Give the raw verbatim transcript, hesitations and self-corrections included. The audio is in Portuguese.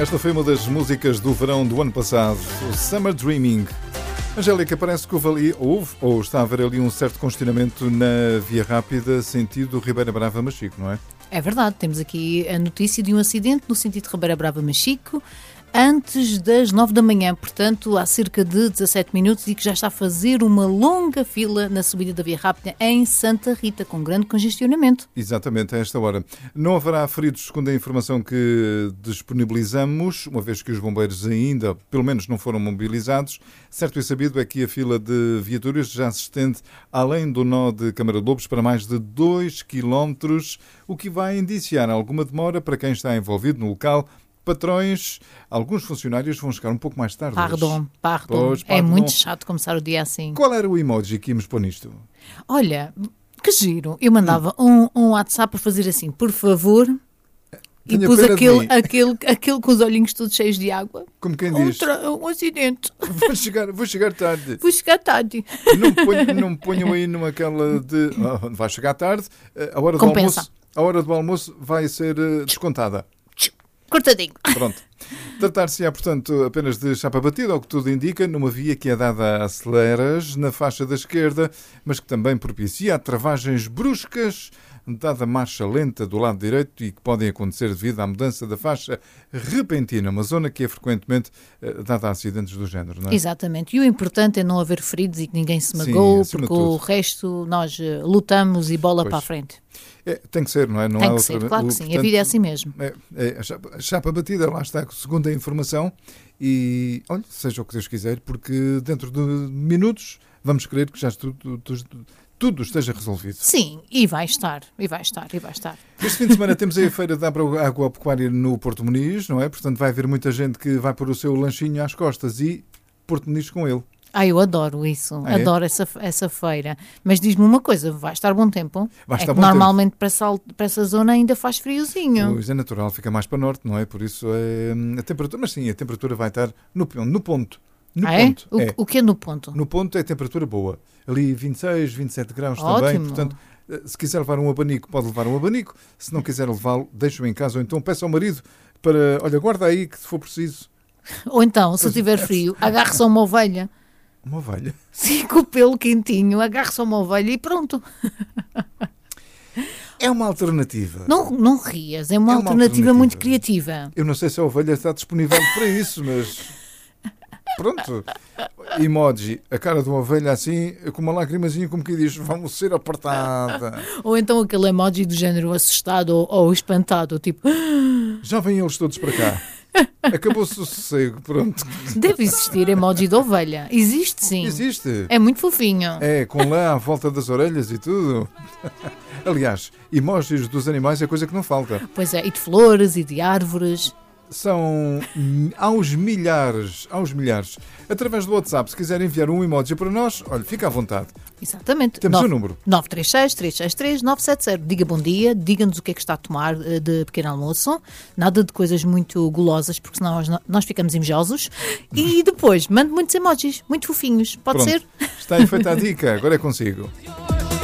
Esta foi uma das músicas do verão do ano passado, o Summer Dreaming. Angélica, parece que houve ali, houve, ou está a haver ali um certo congestionamento na Via Rápida, sentido Ribeira Brava-Machico, não é? É verdade, temos aqui a notícia de um acidente no sentido Ribeira Brava-Machico, antes das nove da manhã, portanto há cerca de dezassete minutos, e que já está a fazer uma longa fila na subida da Via Rápida em Santa Rita, com grande congestionamento. Exatamente, a esta hora. Não haverá feridos, segundo a informação que disponibilizamos, uma vez que os bombeiros ainda, pelo menos, não foram mobilizados. Certo e sabido é que a fila de viaturas já se estende além do nó de Câmara de Lobos para mais de dois quilómetros, o que vai indiciar alguma demora para quem está envolvido no local. Patrões, alguns funcionários vão chegar um pouco mais tarde. Pardon, pardon. Pois, é pardon. muito chato começar o dia assim. Qual era o emoji que íamos pôr nisto? Olha, que giro. Eu mandava hum. um, um WhatsApp para fazer assim, por favor, e Tenha pus pena de aquele, mim. aquele, aquele com os olhinhos todos cheios de água. Como quem Um, diz, tra- um acidente. vou chegar, vou chegar tarde. Vou chegar tarde. Não ponham, não ponham aí numaquela de ah, vai chegar tarde, a hora do Compensa. almoço, a hora do almoço vai ser uh, descontada. Cortadinho. Pronto. Tratar-se-á, portanto, apenas de chapa batida, ao que tudo indica, numa via que é dada a aceleras na faixa da esquerda, mas que também propicia travagens bruscas, dada a marcha lenta do lado direito e que podem acontecer devido à mudança da faixa repentina, uma zona que é frequentemente eh, dada a acidentes do género, não é? Exatamente. E o importante é não haver feridos e que ninguém se magoe, acima porque de o tudo. resto nós eh, lutamos e bola Pois. para a frente. É, tem que ser, não é? Não Tem há que outra... ser, claro que o- sim. portanto, A vida é assim mesmo. É, é, a, chapa, a chapa batida, lá está, segundo a informação, e olha, seja o que Deus quiser, porque dentro de minutos vamos querer que já tudo, tudo, tudo esteja resolvido. Sim, e vai estar, e vai estar, e vai estar. Este fim de semana temos aí a feira da agropecuária no Porto Muniz, não é? Portanto, vai haver muita gente que vai pôr o seu lanchinho às costas e Porto Muniz com ele. Ah, eu adoro isso, Ah, é? adoro essa, essa feira. Mas diz-me uma coisa, vai estar bom tempo? Vai estar é que bom normalmente para essa, para essa zona ainda faz friozinho. Pois é natural, fica mais para norte, não é? Por isso é a temperatura, mas sim, a temperatura vai estar no, no ponto. No Ah, é? ponto. O, é. o que é no ponto? No ponto é temperatura boa. Ali vinte e seis, vinte e sete graus Ótimo. também. Portanto, se quiser levar um abanico, pode levar um abanico. Se não quiser levá-lo, deixe-o em casa. Ou então peça ao marido para, olha, guarda aí que se for preciso. Ou então, se Pois tiver é. frio, agarre-se a uma ovelha. Uma ovelha. Sim, com o pelo quentinho, agarre-se a uma ovelha e pronto. É uma alternativa. Não, não rias, é uma, É uma alternativa, alternativa. muito criativa. Eu não sei se a ovelha está disponível para isso, mas... Pronto. Emoji, a cara de uma ovelha assim, com uma lagrimazinha como que diz, vamos ser apertada. Ou então aquele emoji do género assustado ou, ou espantado, tipo, Já vêm eles todos para cá. Acabou-se o sossego, pronto. deve existir emoji de ovelha. Existe sim. Existe. É muito fofinho. É, com lã à volta das orelhas e tudo. Aliás, emojis dos animais é coisa que não falta. Pois é, e de flores e de árvores. São aos milhares, aos milhares. Através do WhatsApp, se quiser enviar um emoji para nós, olha, fica à vontade. Exatamente. Temos o Nove- número. nove três seis, três seis três, nove sete zero. Diga bom dia, diga-nos o que é que está a tomar eh, de pequeno almoço. Nada de coisas muito golosas, porque senão nós, nós ficamos invejosos. E depois, mande muitos emojis, muito fofinhos. Pode Pronto. ser? Está aí feita a dica, agora é consigo.